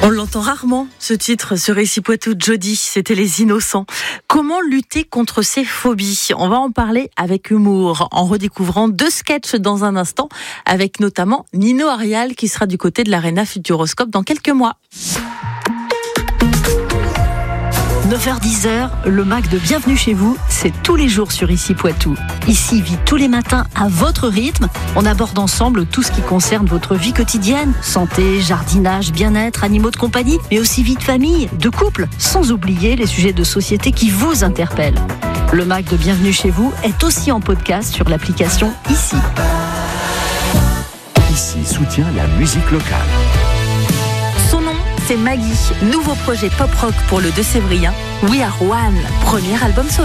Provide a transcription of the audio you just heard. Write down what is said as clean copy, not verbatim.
On l'entend rarement, ce titre, sur Ici Poitou de Jody, c'était Les Innocents. Comment lutter contre ces phobies ? On va en parler avec humour, en redécouvrant 2 sketchs dans un instant, avec notamment Nino Arial qui sera du côté de l'Arena Futuroscope dans quelques mois. 9h-10h, le MAC de Bienvenue chez vous, c'est tous les jours sur Ici Poitou. Ici vit tous les matins à votre rythme. On aborde ensemble tout ce qui concerne votre vie quotidienne. Santé, jardinage, bien-être, animaux de compagnie, mais aussi vie de famille, de couple, sans oublier les sujets de société qui vous interpellent. Le MAC de Bienvenue chez vous est aussi en podcast sur l'application Ici. Ici soutient la musique locale. Son nom, c'est Maggie, nouveau projet pop-rock pour le 2 Sévrien. We Are One, premier album solo.